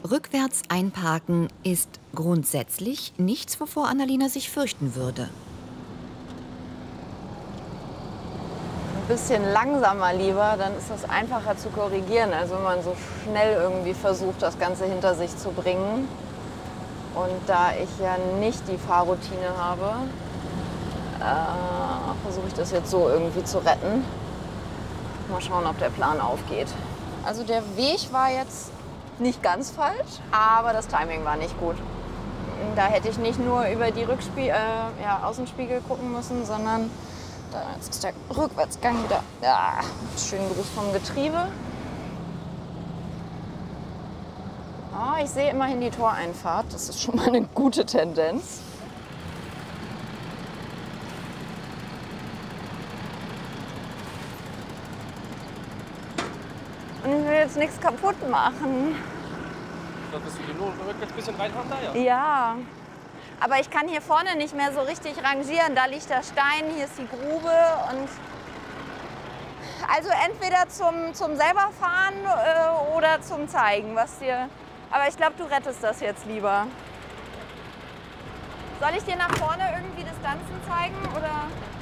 Rückwärts einparken ist grundsätzlich nichts, wovor Annalena sich fürchten würde. Ein bisschen langsamer lieber, dann ist das einfacher zu korrigieren, als wenn man so schnell irgendwie versucht, das Ganze hinter sich zu bringen. Und da ich ja nicht die Fahrroutine habe, versuche ich das jetzt so irgendwie zu retten. Mal schauen, ob der Plan aufgeht. Also der Weg war jetzt nicht ganz falsch, aber das Timing war nicht gut. Da hätte ich nicht nur über die Außenspiegel gucken müssen, sondern jetzt ist der Rückwärtsgang wieder. Ja, schönen Gruß vom Getriebe. Oh, ich sehe immerhin die Toreinfahrt. Das ist schon mal eine gute Tendenz. Und ich will jetzt nichts kaputt machen. Da bist du nur rückwärts ein bisschen reinhauen da, ja? Ja, aber ich kann hier vorne nicht mehr so richtig rangieren. Da liegt der Stein, hier ist die Grube. Und also entweder zum selber fahren oder zum Zeigen, was dir. Aber ich glaube, du rettest das jetzt lieber. Soll ich dir nach vorne irgendwie Distanzen zeigen oder?